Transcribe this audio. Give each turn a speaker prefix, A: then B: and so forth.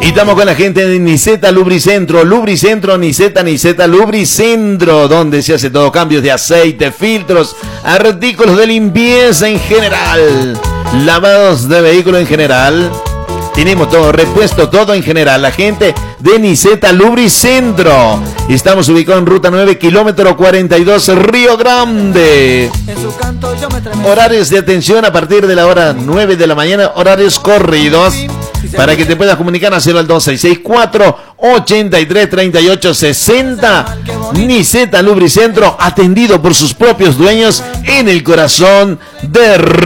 A: Y estamos con la gente de Niseta Lubricentro, Niseta Lubricentro, donde se hace todo, cambios de aceite, filtros, artículos de limpieza en general, lavados de vehículo en general. Tenemos todo, repuesto todo en general. La gente de Niseta Lubricentro. Estamos ubicados en ruta 9, kilómetro 42, Río Grande. Horarios de atención a partir de la hora 9 de la mañana, horarios corridos. Para que te puedas comunicar, hacerlo al 2664-833860. Niseta Lubricentro, atendido por sus propios dueños en el corazón de